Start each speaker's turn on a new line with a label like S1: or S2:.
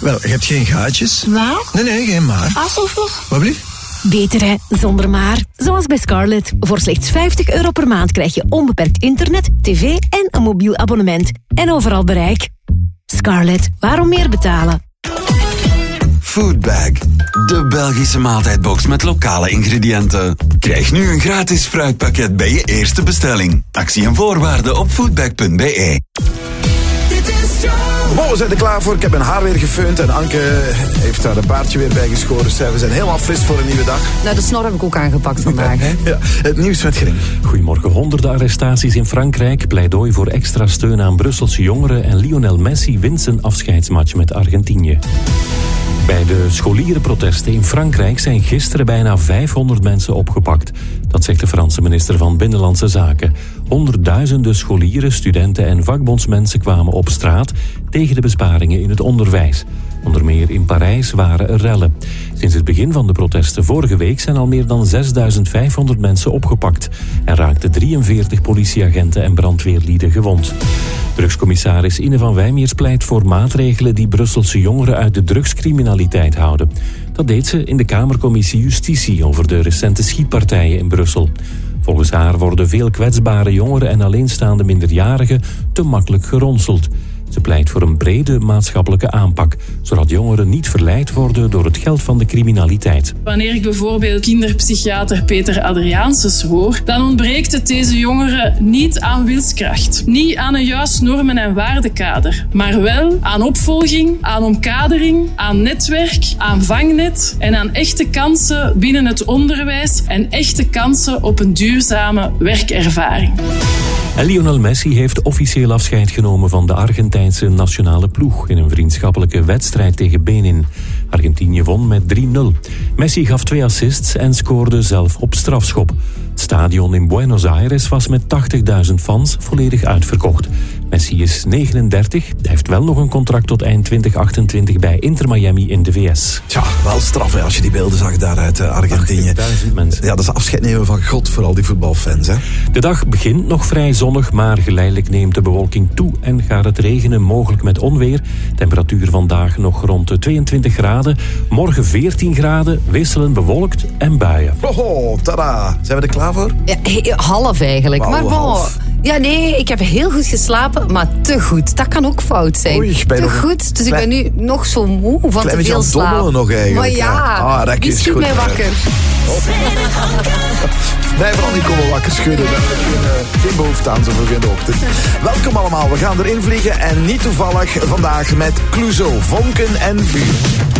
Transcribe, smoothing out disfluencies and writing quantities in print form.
S1: Wel, je hebt geen gaatjes.
S2: Wat?
S1: Nee, geen maar.
S2: Alsjeblieft.
S1: Wat blieft?
S3: Beter hè, zonder maar. Zoals bij Scarlett. Voor slechts €50 per maand krijg je onbeperkt internet, tv en een mobiel abonnement. En overal bereik. Scarlett, waarom meer betalen?
S4: Foodbag, de Belgische maaltijdbox met lokale ingrediënten. Krijg nu een gratis fruitpakket bij je eerste bestelling. Actie en voorwaarden op foodbag.be.
S5: Bon, we zijn er klaar voor. Ik heb mijn haar weer gefeund en Anke heeft daar een baardje weer bij geschoren. We zijn helemaal fris voor een nieuwe dag.
S6: Nou, de snor heb ik ook aangepakt vandaag. Hè?
S5: Ja, het nieuws met Gring.
S7: Goedemorgen. Honderden arrestaties in Frankrijk. Pleidooi voor extra steun aan Brusselse jongeren. En Lionel Messi wint zijn afscheidsmatch met Argentinië. Bij de scholierenprotesten in Frankrijk zijn gisteren bijna 500 mensen opgepakt. Dat zegt de Franse minister van Binnenlandse Zaken. Honderdduizenden scholieren, studenten en vakbondsmensen kwamen op straat tegen de besparingen in het onderwijs. Onder meer in Parijs waren er rellen. Sinds het begin van de protesten vorige week zijn al meer dan 6.500 mensen opgepakt. En raakten 43 politieagenten en brandweerlieden gewond. Drugscommissaris Ine van Wijmeers pleit voor maatregelen die Brusselse jongeren uit de drugscriminaliteit houden. Dat deed ze in de Kamercommissie Justitie over de recente schietpartijen in Brussel. Volgens haar worden veel kwetsbare jongeren en alleenstaande minderjarigen te makkelijk geronseld. Ze pleit voor een brede maatschappelijke aanpak, zodat jongeren niet verleid worden door het geld van de criminaliteit.
S8: Wanneer ik bijvoorbeeld kinderpsychiater Peter Adriaanses hoor, dan ontbreekt het deze jongeren niet aan wilskracht, niet aan een juist normen- en waardekader, maar wel aan opvolging, aan omkadering, aan netwerk, aan vangnet en aan echte kansen binnen het onderwijs en echte kansen op een duurzame werkervaring.
S7: En Lionel Messi heeft officieel afscheid genomen van de Argentijnse nationale ploeg in een vriendschappelijke wedstrijd tegen Benin. Argentinië won met 3-0. Messi gaf 2 assists en scoorde zelf op strafschop. Het stadion in Buenos Aires was met 80.000 fans volledig uitverkocht. Messi is 39. Hij heeft wel nog een contract tot eind 2028 bij Inter Miami in de VS.
S5: Tja, wel straf hè, als je die beelden zag daar uit Argentinië.
S7: 80.000 mensen.
S5: Ja, dat is afscheid nemen van God voor al die voetbalfans. Hè?
S7: De dag begint nog vrij zonnig, maar geleidelijk neemt de bewolking toe en gaat het regenen, mogelijk met onweer. Temperatuur vandaag nog rond de 22 graden. Morgen 14 graden, wisselend bewolkt en buien.
S5: Oh, tada! Zijn we er klaar voor?
S6: Ja, half eigenlijk. Maar
S5: half.
S6: Ja, nee, ik heb heel goed geslapen, maar te goed. Dat kan ook fout zijn.
S5: Oei, ben je
S6: te
S5: nog
S6: goed, dus ik ben nu nog zo moe van te veel slaap.
S5: Dommelen nog eigenlijk.
S6: Maar ja,
S5: wie
S6: schiet mij wakker?
S5: Mij vooral niet komen wakker schudden. Daar heb ik geen behoefte aan zo vroeg in de ochtend. Welkom allemaal, we gaan erin vliegen en niet toevallig vandaag met Clouseau, vonken en vuur.